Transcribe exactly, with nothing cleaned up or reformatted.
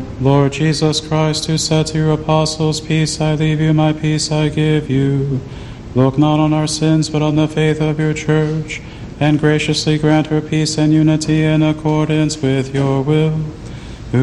Lord Jesus Christ, who said to your apostles, Peace I leave you, my peace I give you, look not on our sins, but on the faith of your church, and graciously grant her peace and unity in accordance with your will.